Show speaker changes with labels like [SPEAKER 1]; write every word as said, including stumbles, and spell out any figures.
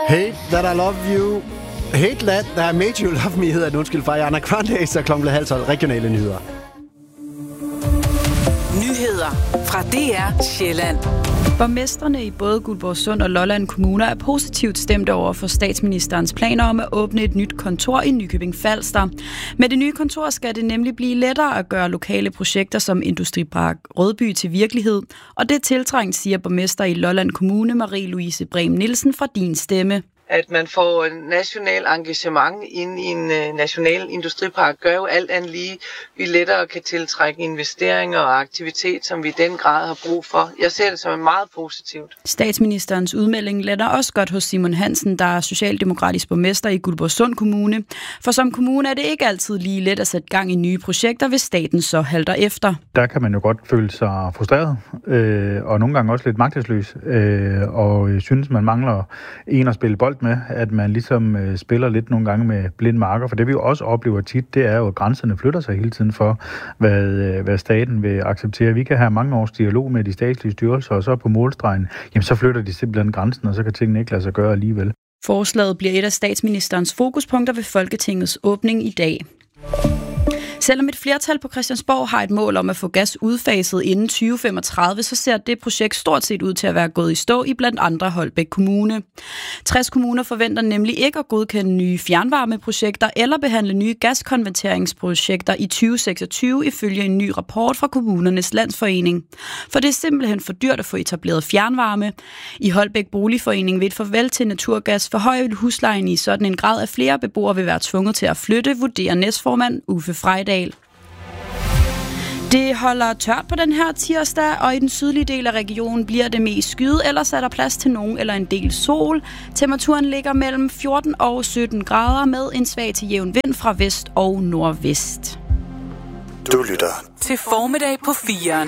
[SPEAKER 1] Hate that I love you. Hate that, that I made you love me hedder den. Undskyld, fra Ariana Grande, så klokken halv tolv. Regionale nyheder.
[SPEAKER 2] Nyheder fra D R Sjælland.
[SPEAKER 3] Borgmestrene i både Guldborgsund og Lolland Kommuner er positivt stemt over for statsministerens planer om at åbne et nyt kontor i Nykøbing Falster. Med det nye kontor skal det nemlig blive lettere at gøre lokale projekter som Industripark Rødby til virkelighed, og det er tiltrængt, siger borgmester i Lolland Kommune Marie-Louise Brehm Nielsen fra Din Stemme.
[SPEAKER 4] At man får national engagement ind i en uh, national industripark, gør jo alt andet lige, vi lettere kan tiltrække investeringer og aktivitet, som vi i den grad har brug for. Jeg ser det som meget positivt.
[SPEAKER 3] Statsministerens udmelding lander også godt hos Simon Hansen, der er socialdemokratisk borgmester i Guldborgsund Kommune. For som kommune er det ikke altid lige let at sætte gang i nye projekter, hvis staten så halter efter.
[SPEAKER 5] Der kan man jo godt føle sig frustreret, øh, og nogle gange også lidt magtesløs, øh, og synes, man mangler en at spille bold med, at man ligesom øh, spiller lidt nogle gange med blind marker, for det vi jo også oplever tit, det er jo, at grænserne flytter sig hele tiden for, hvad, øh, hvad staten vil acceptere. Vi kan have mange års dialog med de statslige styrelser, og så på målstregen, jamen så flytter de simpelthen grænsen, og så kan tingene ikke lade sig gøre alligevel.
[SPEAKER 3] Forslaget bliver et af statsministerens fokuspunkter ved Folketingets åbning i dag. Selvom et flertal på Christiansborg har et mål om at få gas udfaset inden tyve femogtredive, så ser det projekt stort set ud til at være gået i stå i blandt andre Holbæk Kommune. tres kommuner forventer nemlig ikke at godkende nye fjernvarmeprojekter eller behandle nye gaskonverteringsprojekter i tyve seksogtyve ifølge en ny rapport fra Kommunernes Landsforening. For det er simpelthen for dyrt at få etableret fjernvarme. I Holbæk Boligforening vil et farvel til naturgas forhøje huslejen i sådan en grad, at flere beboere vil være tvunget til at flytte, vurderer næstformand Uffe Frejdal. Det holder tørt på den her tirsdag, og i den sydlige del af regionen bliver det mest skyet, ellers er der plads til nogen eller en del sol. Temperaturen ligger mellem fjorten og sytten grader med en svag til jævn vind fra vest og nordvest.
[SPEAKER 2] Du lytter til Formiddag på firen.